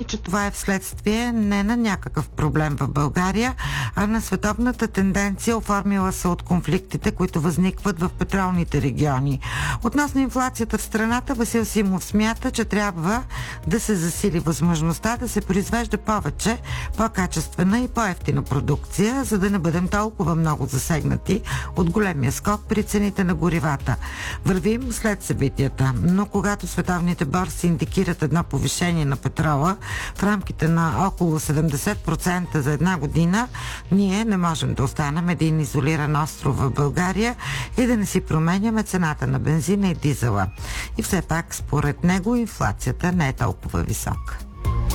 че това е вследствие не на някакъв проблем в България, а на световната тенденция, оформила се от конфликтите, които възникват в петролните региони. Относно инфлацията в страната, Васил Симов смята, че трябва да се засили възможността да се произвежда повече, по-качествена и по-евтина продукция, за да не бъдем толкова много засегнати от големия скок при цените на горивата. Вървим след събитията, но когато световните борси индикират едно повишение на петрола в рамките на около 70% за една година, ние не можем да останем един изолиран остров в България и да не си променяме цената на бензина и дизела. И все пак, според него, инфлацията не е толкова висока.